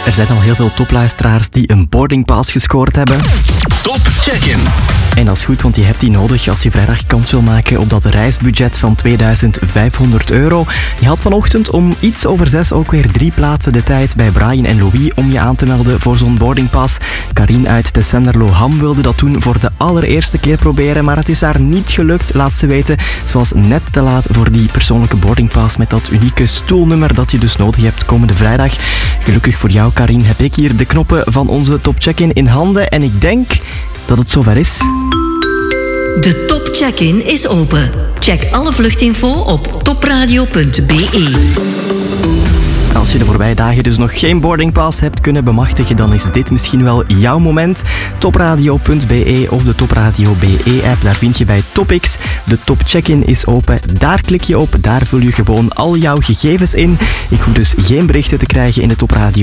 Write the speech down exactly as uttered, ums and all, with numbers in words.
Er zijn al heel veel topluisteraars die een boardingpass gescoord hebben. Top Check-in. En dat is goed, want je hebt die nodig als je vrijdag kans wil maken op dat reisbudget van tweeduizend vijfhonderd euro. Je had vanochtend om iets over zes ook weer drie plaatsen de tijd bij Brian en Louis om je aan te melden voor zo'n boardingpass. Karin uit de Senderlo Ham wilde dat doen voor de allereerste keer proberen, maar het is haar niet gelukt, laat ze weten. Ze was net te laat voor die persoonlijke boardingpass met dat unieke stoelnummer dat je dus nodig hebt komende vrijdag. Gelukkig voor jou, Karin, heb ik hier de knoppen van onze Top Check-in in handen en ik denk dat het zover is. De Top Check-in is open. Check alle vluchtinfo op topradio punt b e. Als je de voorbije dagen dus nog geen boardingpass hebt kunnen bemachtigen, dan is dit misschien wel jouw moment. topradio punt b e of de Topradio B E-app, daar vind je bij Topix. De Top Check-in is open, daar klik je op, daar vul je gewoon al jouw gegevens in. Ik hoef dus geen berichten te krijgen in de Topradio